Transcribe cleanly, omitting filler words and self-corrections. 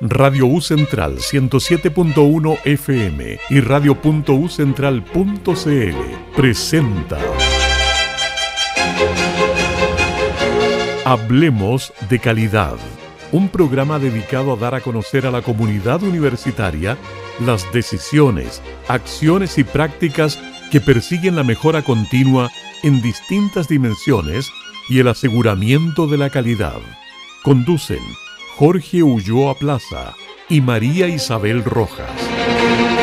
Radio U Central 107.1 FM y radio.ucentral.cl presenta Hablemos de Calidad, un programa dedicado a dar a conocer a la comunidad universitaria las decisiones, acciones y prácticas que persiguen la mejora continua en distintas dimensiones y el aseguramiento de la calidad. Conducen Jorge Ulloa Plaza y María Isabel Rojas.